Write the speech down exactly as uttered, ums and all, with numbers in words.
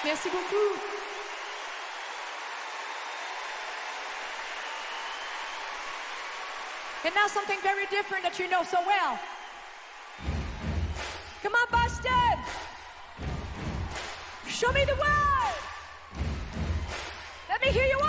Merci beaucoup. And now something very different that you know so well. Come on, Boston! Show me the world! Let me hear you